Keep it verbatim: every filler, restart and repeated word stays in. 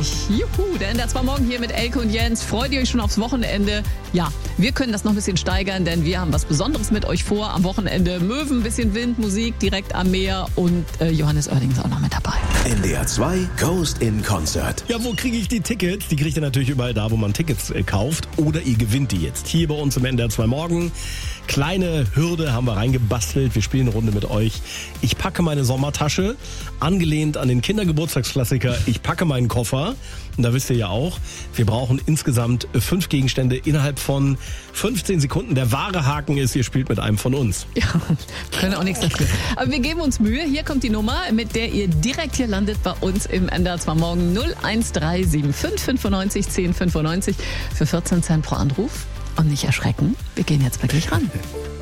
euch. Juhu, der N D R zwei Morgen hier mit Elke und Jens. Freut ihr euch schon aufs Wochenende? Ja, wir können das noch ein bisschen steigern, denn wir haben was Besonderes mit euch vor. Am Wochenende Möwen, bisschen Wind, Musik direkt am Meer und äh, Johannes Oerding ist auch noch mit dabei. N D R zwei Coast in Concert. Ja, wo kriege ich die Tickets? Die kriegt ihr natürlich überall da, wo man Tickets äh, kauft. Oder ihr gewinnt die jetzt. Hier bei uns im N D R zwei Morgen. Kleine Hürde haben wir reingebastelt. Wir spielen eine Runde mit euch. Ich packe meine Sommertasche, angelehnt an den Kindergeburtstagsklassiker. Ich packe meinen Koffer. Und da wisst ihr ja auch, wir brauchen insgesamt fünf Gegenstände innerhalb von fünfzehn Sekunden. Der wahre Haken ist, ihr spielt mit einem von uns. Ja, wir können auch nichts dafür. Aber wir geben uns Mühe. Hier kommt die Nummer, mit der ihr direkt hier landet bei uns im N D R zwei Morgen. null eins drei sieben fünf fünfundneunzig zehn fünfundneunzig für vierzehn Cent pro Anruf. Und nicht erschrecken, wir gehen jetzt wirklich ran.